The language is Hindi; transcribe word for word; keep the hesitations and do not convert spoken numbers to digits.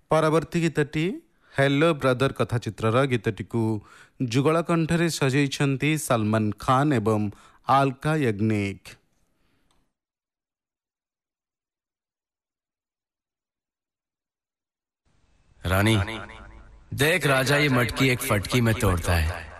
ପରବର୍ତ୍ତୀ ଗୀତଟି ହେଲୋ ବ୍ରଦର କଥାଚିତ୍ରର ଗୀତଟିକୁ ଯୁଗଳ କଣ୍ଠରେ ସଜେଇଛନ୍ତି ସଲମାନ ଖାନ ଏବଂ ଆଲକା ୟଗ୍ନିକ। रानी, देख राजा ये मटकी एक फटकी में तोड़ता है।